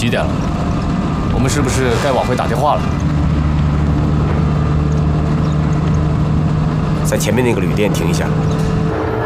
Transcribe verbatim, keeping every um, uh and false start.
几点了？我们是不是该往回打电话了？ 在前面那个旅店停一下。